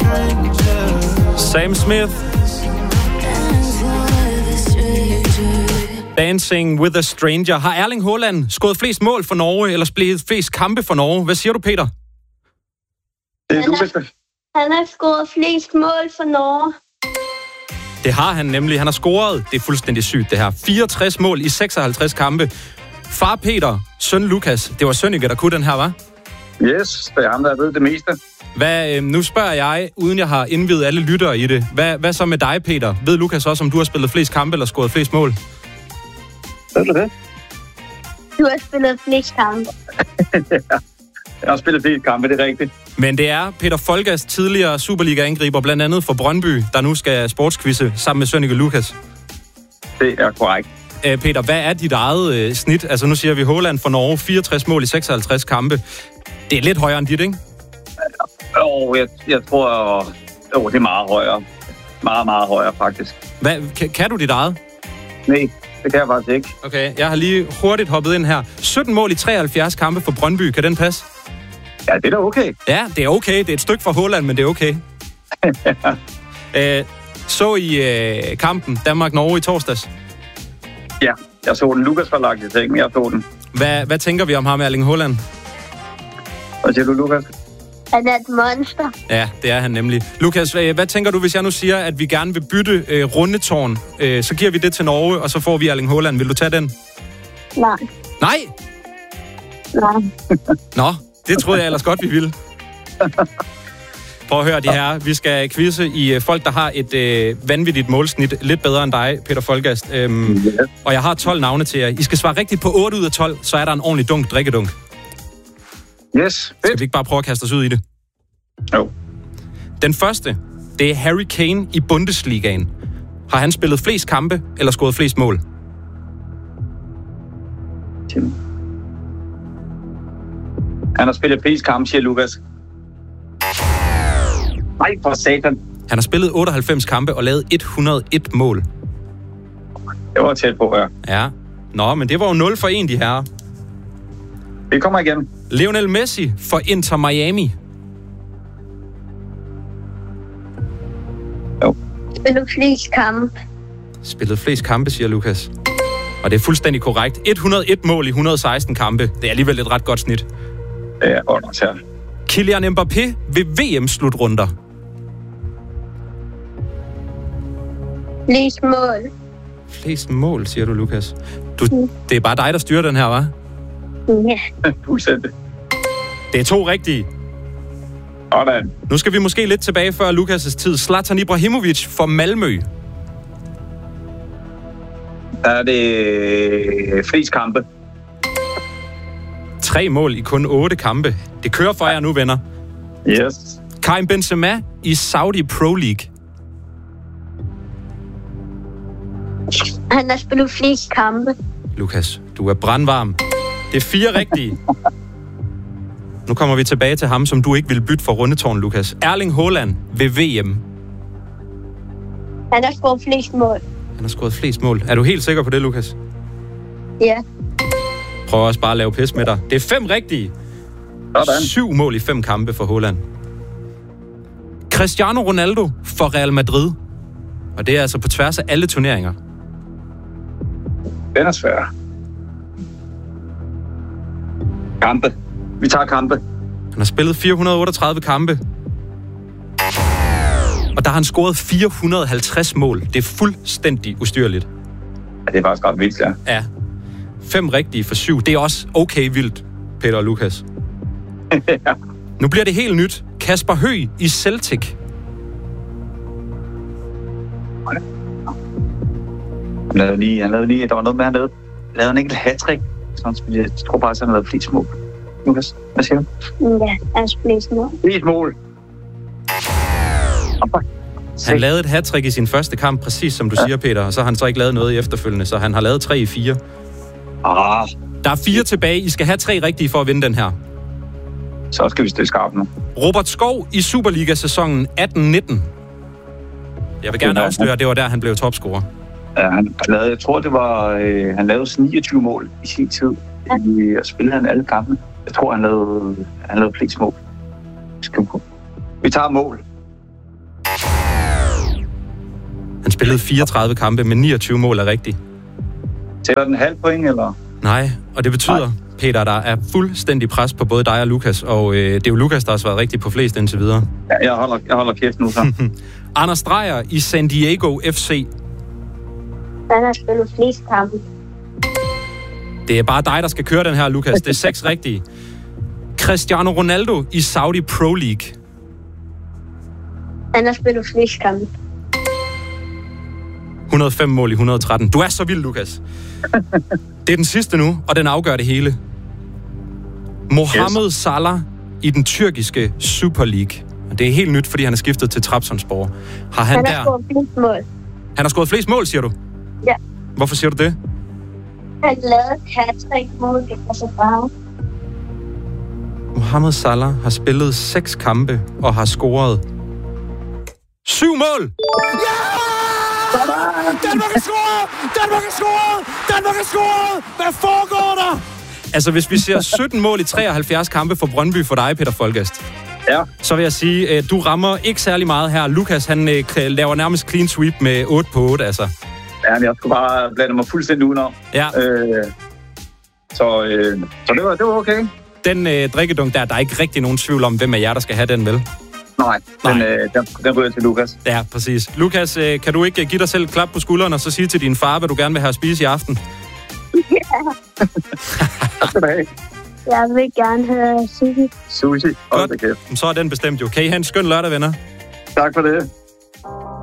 Sam Smith. Dancing with a Stranger. Har Erling Haaland skåret flest mål for Norge, eller spillet flest kampe for Norge? Hvad siger du, Peter? Det er du, Peter. Han har scoret flest mål for Norge. Det har han nemlig. Han har scoret, det er fuldstændig sygt det her, 64 mål i 56 kampe. Far Peter, søn Lukas, det var Sønneke, der kunne den her, hva'? Yes, det er ham, der ved det meste. Nu spørger jeg, uden jeg har indviet alle lyttere i det. Hvad så med dig, Peter? Ved Lukas også, om du har spillet flest kampe eller scoret flest mål? Ved du det? Du har spillet flest kampe. Jeg har spillet flest kampe, det er rigtigt. Men det er Peter Folgast, tidligere Superliga-angriber, blandt andet for Brøndby, der nu skal sportskvizze sammen med Sønneke Lukas. Det er korrekt. Peter, hvad er dit eget snit? Altså nu siger vi Haaland for Norge, 64 mål i 56 kampe. Det er lidt højere end dit, ikke? Jeg tror, det er meget højere. Meget, meget højere, faktisk. Kan du dit eget? Nej, det kan jeg faktisk ikke. Okay, jeg har lige hurtigt hoppet ind her. 17 mål i 73 kampe for Brøndby, kan den passe? Ja, det er da okay. Ja, det er okay. Det er et stykke fra Haaland, men det er okay. Så I kampen Danmark-Norge i torsdags? Ja, jeg så den. Lukas var lagt i ting, men jeg så den. Hvad tænker vi om ham, Erling Haaland? Hvad siger du, Lukas? Han er et monster. Ja, det er han nemlig. Lukas, hvad tænker du, hvis jeg nu siger, at vi gerne vil bytte rundetårn? Så giver vi det til Norge, og så får vi Erling Haaland. Vil du tage den? Nej. Nej? Nej. Nå, det troede jeg ellers godt, vi ville. Prøv at høre de her. Vi skal quizze i folk, der har et vanvittigt målsnit. Lidt bedre end dig, Peter Folgast. Og jeg har 12 navne til jer. I skal svare rigtigt på 8 ud af 12, så er der en ordentlig drikkedunk. Yes, fedt. Skal vi ikke bare prøve at kaste os ud i det? Jo. Den første, det er Harry Kane i Bundesligaen. Har han spillet flest kampe eller scoret flest mål? Han har spillet flest kampe, siger Lukas. Nej, for satan. Han har spillet 98 kampe og lavet 101 mål. Det var tæt på, ja. Ja. Nå, men det var jo 0 for 1, de her. Det kommer igen. Lionel Messi for Inter Miami. Jo. Spillet flest kampe. Spillet flest kampe, siger Lukas. Og det er fuldstændig korrekt. 101 mål i 116 kampe. Det er alligevel et ret godt snit. Det er godt nok til. Kylian Mbappé ved VM-slutrunder. Flest mål. Flest mål, siger du, Lukas. Det er bare dig, der styrer den her, hva'? Ja. Fuldstændig. Det er 2 rigtige. Sådan. Nu skal vi måske lidt tilbage før Lukas' tid. Zlatan Ibrahimovic for Malmø. Der er det flest kampe. 3 mål i kun 8 kampe. Det kører for jer nu, venner. Yes. Karim Benzema i Saudi Pro League. Han har spillet flest kampe. Lukas, du er brandvarm. Det er 4 rigtige. Nu kommer vi tilbage til ham, som du ikke ville bytte for rundetårn, Lukas. Erling Haaland ved VM. Han har scoret flest mål. Han har scoret flest mål. Er du helt sikker på det, Lukas? Ja. Prøv også bare at lave pis med dig. Det er 5 rigtige. Sådan. 7 mål i 5 kampe for Haaland. Cristiano Ronaldo for Real Madrid. Og det er altså på tværs af alle turneringer. Den er svær. Kampe. Vi tager kampe. Han har spillet 438 kampe. Og der har han scoret 450 mål. Det er fuldstændig ustyrligt. Ja, det er faktisk ret vildt, ja. Ja. 5 rigtige for 7. Det er også okay vildt, Peter og Lukas. Ja. Nu bliver det helt nyt. Kasper Høeg i Celtic. Han lavede lige, der var noget med, han lavede en enkelt hat-trick. Jeg tror bare, at han lavede flest mål. Lukas, hvad siger du? Ja, han har flest mål. Flest mål. Han lavede et hat-trick i sin første kamp, præcis som du siger, Peter. Og så har han så ikke lavet noget i efterfølgende, så han har lavet 3 i 4. Der er 4 tilbage. I skal have 3 rigtige for at vinde den her. Så skal vi stille skarpt nu. Robert Skov i Superliga-sæsonen 18-19. Jeg vil gerne afsløre, at det var der, han blev topscorer. Ja, han lavede, jeg tror, det var... han lavede 29 mål i sin tid. Og spillede han alle kampene. Jeg tror, han lavede flest mål. Vi tager mål. Spillet 34 kampe med 29 mål er rigtigt. Tæller den halv point, eller? Nej, og det betyder, Peter, der er fuldstændig pres på både dig og Lukas, og det er jo Lukas, der har svaret rigtigt på flest indtil videre. Ja, jeg holder kæft nu, så. Anders Dreyer i San Diego FC. Han har spillet flest kampe. Det er bare dig, der skal køre den her, Lukas. Det er 6 rigtige. Cristiano Ronaldo i Saudi Pro League. Han har spillet flest kampe. 105 mål i 113. Du er så vild, Lukas. Det er den sidste nu, og den afgør det hele. Mohamed Salah i den tyrkiske Super League. Det er helt nyt, fordi han er skiftet til Trabzonspor. Har han har scoret flest mål. Han har scoret flest mål, siger du? Ja. Hvorfor siger du det? Han lavede hat-trick mod Gazabar. Mohamed Salah har spillet 6 kampe og har scoret 7 mål! Ja! Danmark er scoret! Danmark er scoret! Danmark er scoret! Hvad foregår der? Altså, hvis vi ser 17 mål i 73 kampe for Brøndby for dig, Peter Folgast, ja, så vil jeg sige, at du rammer ikke særlig meget her. Lukas, han laver nærmest clean sweep med 8 på 8, altså. Ja, jeg skulle bare blande mig fuldstændig udenom. Ja. Så det var okay. Den drikkedunk der er ikke rigtig nogen tvivl om, hvem af jer, der skal have den, vel? Nej. Den ryger til Lukas. Ja, præcis. Lukas, kan du ikke give dig selv et klap på skulderen og så sige til din far, hvad du gerne vil have at spise i aften? Ja. Jeg vil gerne have sushi. Sushi. Godt. Så er den bestemt jo. Kan I have en skøn lørdag, venner? Tak for det.